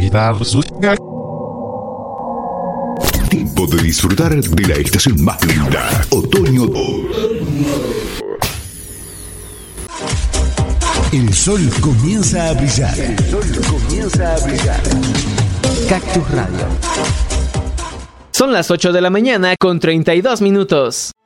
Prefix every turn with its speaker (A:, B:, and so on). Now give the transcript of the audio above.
A: olvidar sus...
B: Tiempo de disfrutar de la estación más linda, otoño.
C: El sol comienza a brillar.
D: Cactus Radio. Son las 8 de la mañana con 32 minutos.